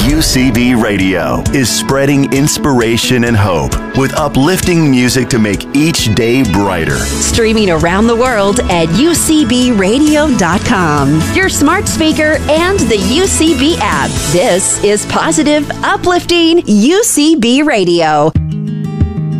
UCB Radio is spreading inspiration and hope with uplifting music to make each day brighter. Streaming around the world at UCBradio.com, your smart speaker, and the UCB app. This is positive, uplifting UCB Radio.